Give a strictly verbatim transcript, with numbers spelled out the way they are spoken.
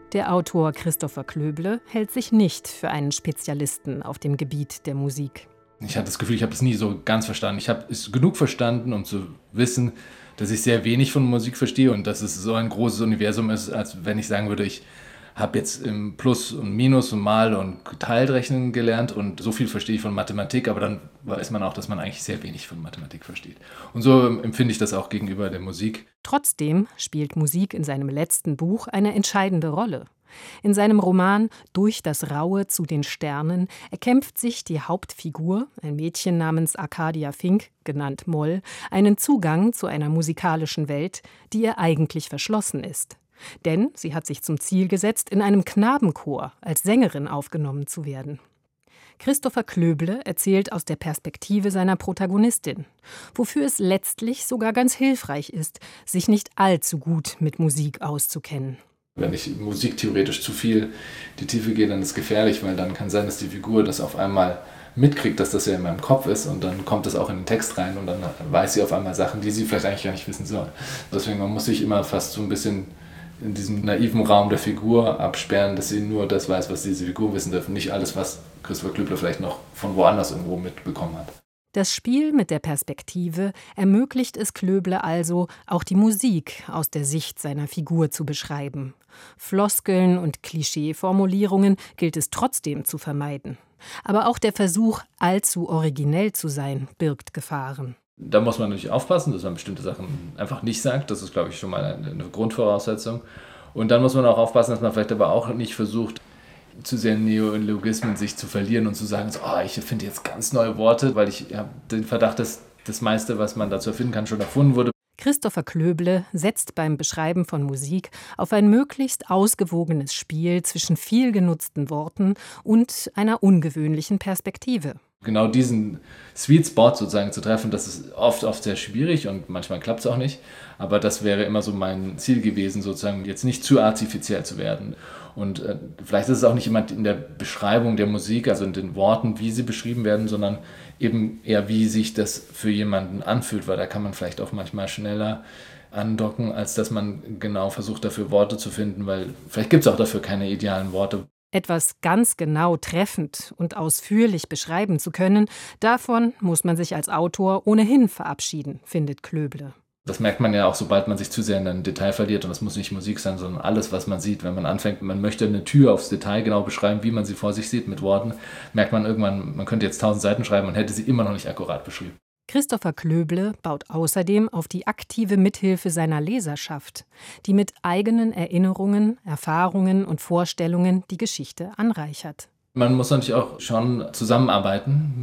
Der Autor Christopher Klöble hält sich nicht für einen Spezialisten auf dem Gebiet der Musik. Ich hatte das Gefühl, ich habe es nie so ganz verstanden. Ich habe es genug verstanden, um zu wissen, dass ich sehr wenig von Musik verstehe und dass es so ein großes Universum ist, als wenn ich sagen würde, ich habe jetzt im Plus und Minus und Mal und Teilrechnen gelernt und so viel verstehe ich von Mathematik, aber dann weiß man auch, dass man eigentlich sehr wenig von Mathematik versteht. Und so empfinde ich das auch gegenüber der Musik. Trotzdem spielt Musik in seinem letzten Buch eine entscheidende Rolle. In seinem Roman »Durch das Raue zu den Sternen« erkämpft sich die Hauptfigur, ein Mädchen namens Arcadia Fink, genannt Moll, einen Zugang zu einer musikalischen Welt, die ihr eigentlich verschlossen ist. Denn sie hat sich zum Ziel gesetzt, in einem Knabenchor als Sängerin aufgenommen zu werden. Christopher Klöble erzählt aus der Perspektive seiner Protagonistin, wofür es letztlich sogar ganz hilfreich ist, sich nicht allzu gut mit Musik auszukennen. Wenn ich musiktheoretisch zu viel in die Tiefe gehe, dann ist es gefährlich, weil dann kann sein, dass die Figur das auf einmal mitkriegt, dass das ja in meinem Kopf ist und dann kommt das auch in den Text rein und dann weiß sie auf einmal Sachen, die sie vielleicht eigentlich gar nicht wissen soll. Deswegen man muss sich immer fast so ein bisschen in diesem naiven Raum der Figur absperren, dass sie nur das weiß, was diese Figur wissen darf, nicht alles, was Christopher Klöble vielleicht noch von woanders irgendwo mitbekommen hat. Das Spiel mit der Perspektive ermöglicht es Klöble also, auch die Musik aus der Sicht seiner Figur zu beschreiben. Floskeln und Klischeeformulierungen gilt es trotzdem zu vermeiden. Aber auch der Versuch, allzu originell zu sein, birgt Gefahren. Da muss man natürlich aufpassen, dass man bestimmte Sachen einfach nicht sagt. Das ist, glaube ich, schon mal eine Grundvoraussetzung. Und dann muss man auch aufpassen, dass man vielleicht aber auch nicht versucht, zu sehr in Neologismen sich zu verlieren und zu sagen, so, oh, ich finde jetzt ganz neue Worte, weil ich habe den Verdacht, dass das meiste, was man dazu erfinden kann, schon erfunden wurde. Christopher Klöble setzt beim Beschreiben von Musik auf ein möglichst ausgewogenes Spiel zwischen viel genutzten Worten und einer ungewöhnlichen Perspektive. Genau diesen Sweet Spot sozusagen zu treffen, das ist oft, oft sehr schwierig und manchmal klappt es auch nicht. Aber das wäre immer so mein Ziel gewesen, sozusagen jetzt nicht zu artifiziell zu werden. Und äh, vielleicht ist es auch nicht immer in der Beschreibung der Musik, also in den Worten, wie sie beschrieben werden, sondern eben eher, wie sich das für jemanden anfühlt, weil da kann man vielleicht auch manchmal schneller andocken, als dass man genau versucht, dafür Worte zu finden, weil vielleicht gibt es auch dafür keine idealen Worte. Etwas ganz genau treffend und ausführlich beschreiben zu können, davon muss man sich als Autor ohnehin verabschieden, findet Klöble. Das merkt man ja auch, sobald man sich zu sehr in ein Detail verliert. Und das muss nicht Musik sein, sondern alles, was man sieht. Wenn man anfängt, man möchte eine Tür aufs Detail genau beschreiben, wie man sie vor sich sieht mit Worten, merkt man irgendwann, man könnte jetzt tausend Seiten schreiben und hätte sie immer noch nicht akkurat beschrieben. Christopher Klöble baut außerdem auf die aktive Mithilfe seiner Leserschaft, die mit eigenen Erinnerungen, Erfahrungen und Vorstellungen die Geschichte anreichert. Man muss natürlich auch schon zusammenarbeiten